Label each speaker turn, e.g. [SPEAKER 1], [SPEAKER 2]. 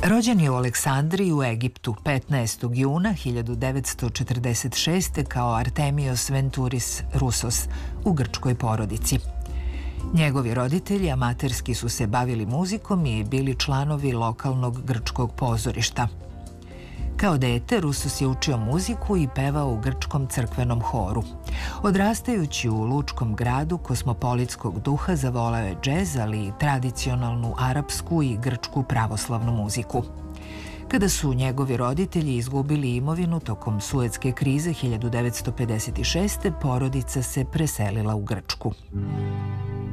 [SPEAKER 1] Rođen je u Aleksandriji u Egiptu 15. juna 1946. kao Artemios Venturis Roussos u grčkoj porodici. Njegovi roditelji amaterski su se bavili muzikom i bili članovi lokalnog grčkog pozorišta. Kao dete, Roussos je učio muziku i pevao u grčkom crkvenom horu. Odrastajući u lučkom gradu kosmopolitskog duha, zavoleo je džez, ali i tradicionalnu arapsku i grčku pravoslavnu muziku. Kada su njegovi roditelji izgubili imovinu tokom Suetske krize 1956. porodica se preselila u Grčku.